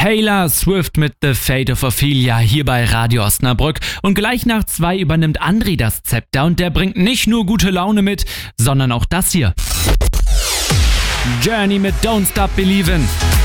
Taylor Swift mit The Fate of Ophelia hier bei Radio Osnabrück. Und gleich nach 2 übernimmt André das Zepter und der bringt nicht nur gute Laune mit, sondern auch das hier. Journey mit Don't Stop Believin'.